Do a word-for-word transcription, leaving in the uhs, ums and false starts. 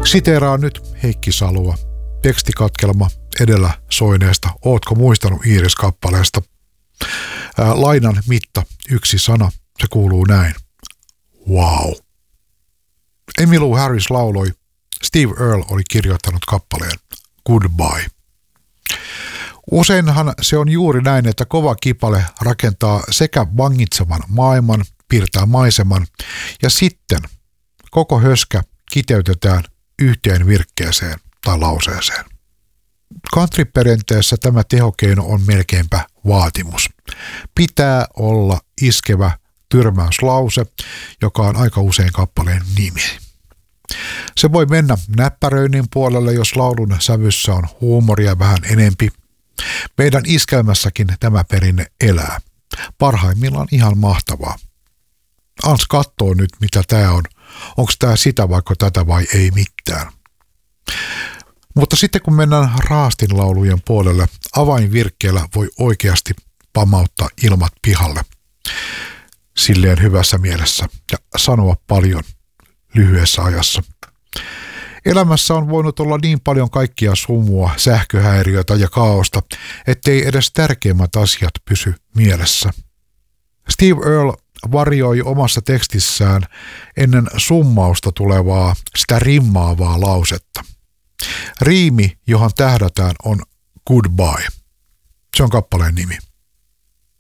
Siteeraan nyt Heikki Salua. Tekstikatkelma edellä soineesta Ootko muistanut Iiris-kappaleesta. Ää, lainan mitta, yksi sana, se kuuluu näin. Wow. Emmylou Harris lauloi, Steve Earle oli kirjoittanut kappaleen Goodbye. Useinhan se on juuri näin, että kova kipale rakentaa sekä vangitsevan maailman, piirtää maiseman ja sitten koko höskä kiteytetään yhteen virkkeeseen tai lauseeseen. Country-perinteessä tämä tehokeino on melkeinpä vaatimus. Pitää olla iskevä tyrmäyslause, joka on aika usein kappaleen nimi. Se voi mennä näppäröinnin puolelle, jos laulun sävyssä on huumoria vähän enempi. Meidän iskelmässäkin tämä perinne elää. Parhaimmillaan ihan mahtavaa. Ans kattoo nyt, mitä tää on. Onko tää sitä vaikka tätä vai ei mitään. Mutta sitten kun mennään raastinlaulujen puolelle, avainvirkkeellä voi oikeasti pamauttaa ilmat pihalle. Silleen hyvässä mielessä ja sanoa paljon lyhyessä ajassa. Elämässä on voinut olla niin paljon kaikkia sumua, sähköhäiriötä ja kaaosta, ettei edes tärkeimmät asiat pysy mielessä. Steve Earle varjoi omassa tekstissään ennen summausta tulevaa, sitä rimmaavaa lausetta. Riimi, johon tähdätään, on Goodbye. Se on kappaleen nimi.